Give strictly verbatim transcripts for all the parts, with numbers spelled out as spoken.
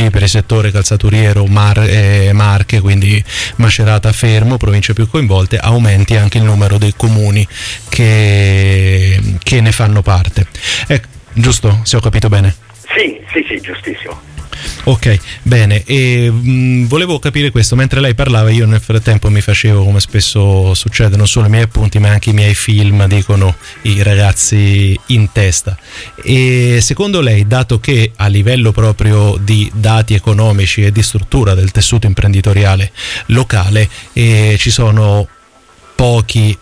P per il settore calzaturiero Mar- eh, Marche, quindi Macerata, Fermo, province più coinvolte, aumenti anche il numero dei comuni che, che ne fanno parte. Ecco, giusto? Se ho capito bene? Sì, sì, sì, giustissimo. Ok, bene, e mh, volevo capire questo, mentre lei parlava io nel frattempo mi facevo, come spesso succede, non solo i miei appunti ma anche i miei film, dicono i ragazzi, in testa. E secondo lei, dato che a livello proprio di dati economici e di struttura del tessuto imprenditoriale locale eh, ci sono pochi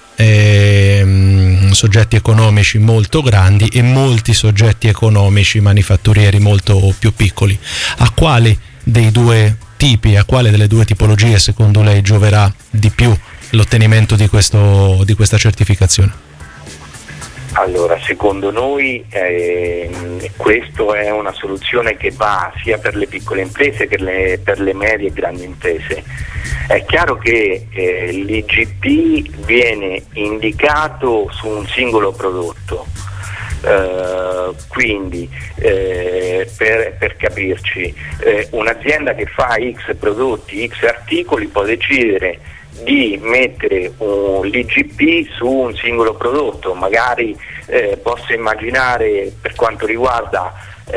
Eh, soggetti economici molto grandi e molti soggetti economici manifatturieri molto più piccoli, a quale dei due tipi, a quale delle due tipologie secondo lei gioverà di più l'ottenimento di questo, di questa certificazione? Allora, secondo noi eh, questa è una soluzione che va sia per le piccole imprese che le, per le medie e grandi imprese. È chiaro che eh, l'I G P viene indicato su un singolo prodotto, eh, quindi eh, per, per capirci, eh, un'azienda che fa X prodotti, X articoli può decidere di mettere uh, l'I G P su un singolo prodotto. Magari eh, posso immaginare, per quanto riguarda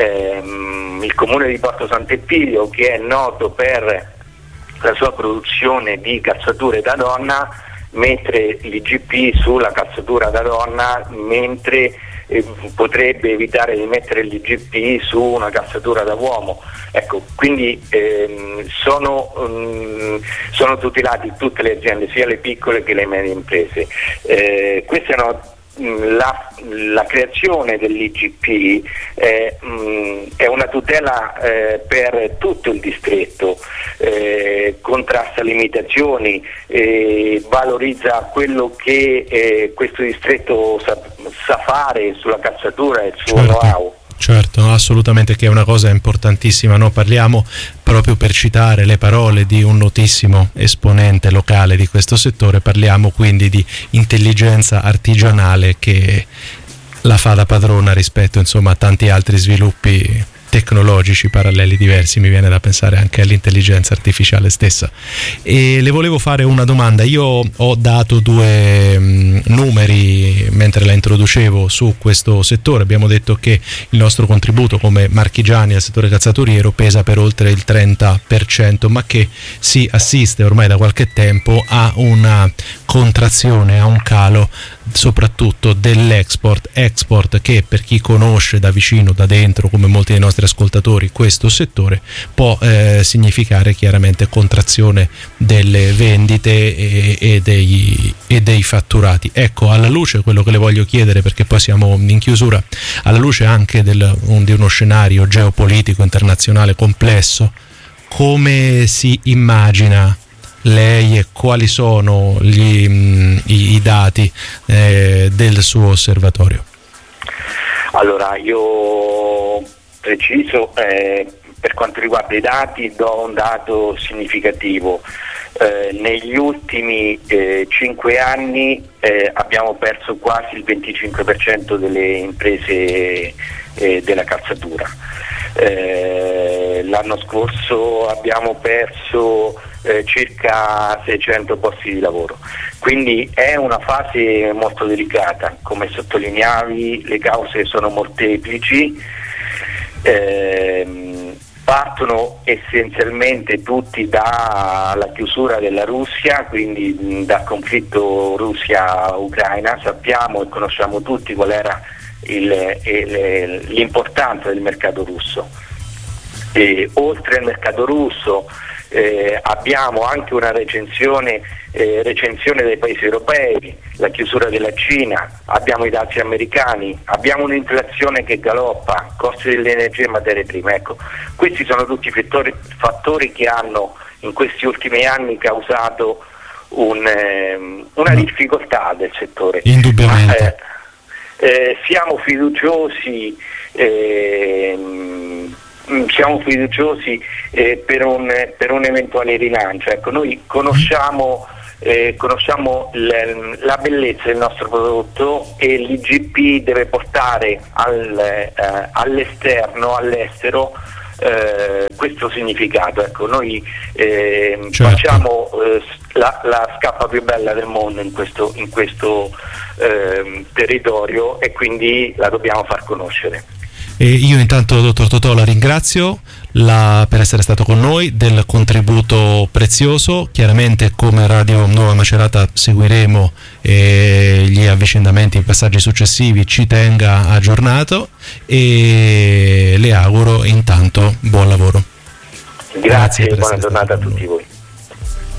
ehm, il comune di Porto Sant'Epidio, che è noto per la sua produzione di calzature da donna, mettere l'I G P sulla calzatura da donna, mentre eh, potrebbe evitare di mettere l'I G P su una calzatura da uomo. Ecco, quindi ehm, sono, um, sono tutelati tutte le aziende, sia le piccole che le medie imprese. Eh, queste sono La, la creazione dell'I G P è, mh, è una tutela eh, per tutto il distretto, eh, contrasta limitazioni, eh, valorizza quello che eh, questo distretto sa, sa fare sulla calzatura e il suo certo. know-how. Certo, assolutamente, che è una cosa importantissima, no? Parliamo, proprio per citare le parole di un notissimo esponente locale di questo settore, parliamo quindi di intelligenza artigianale che la fa da padrona rispetto, insomma, a tanti altri sviluppi tecnologici paralleli diversi. Mi viene da pensare anche all'intelligenza artificiale stessa. E le volevo fare una domanda. Io ho dato due mh, numeri mentre la introducevo su questo settore. Abbiamo detto che il nostro contributo come marchigiani al settore calzaturiero pesa per oltre il trenta per cento, ma che si assiste ormai da qualche tempo a una contrazione, a un calo soprattutto dell'export export che, per chi conosce da vicino, da dentro, come molti dei nostri ascoltatori, questo settore, può eh, significare chiaramente contrazione delle vendite e, e, dei, e dei fatturati. Ecco, alla luce, quello che le voglio chiedere, perché poi siamo in chiusura, alla luce anche del, un, di uno scenario geopolitico internazionale complesso, come si immagina lei e quali sono gli, mh, i, i dati eh, del suo osservatorio? Allora, io preciso, eh, per quanto riguarda i dati, do un dato significativo. Eh, negli ultimi eh, cinque anni eh, abbiamo perso quasi il venticinque per cento delle imprese eh, della calzatura. Eh, l'anno scorso abbiamo perso eh, circa seicento posti di lavoro, quindi è una fase molto delicata. Come sottolineavi, le cause sono molteplici, eh, partono essenzialmente tutti dalla chiusura della Russia, quindi mh, dal conflitto Russia-Ucraina. Sappiamo e conosciamo tutti qual era il, il, l'importanza del mercato russo. E oltre al mercato russo eh, abbiamo anche una recensione, eh, recensione dei paesi europei, la chiusura della Cina, abbiamo i dazi americani, abbiamo un'inflazione che galoppa, costi dell'energia e materie prime. Ecco, questi sono tutti fattori, fattori che hanno in questi ultimi anni causato un, eh, una difficoltà del settore. Indubbiamente. Ma, eh, eh, siamo fiduciosi eh, siamo fiduciosi eh, per, un, per un eventuale rilancio. Ecco, noi conosciamo, eh, conosciamo l, la bellezza del nostro prodotto e l'I G P deve portare al, eh, all'esterno, all'estero, eh, questo significato. Ecco, noi eh, certo. facciamo eh, la, la scappa più bella del mondo in questo, in questo eh, territorio, e quindi la dobbiamo far conoscere. E io intanto, dottor Totò, la ringrazio la, per essere stato con noi, del contributo prezioso. Chiaramente come Radio Nuova Macerata seguiremo eh, gli avvicendamenti in passaggi successivi, ci tenga aggiornato e le auguro intanto buon lavoro. Grazie, Grazie buona giornata a tutti voi.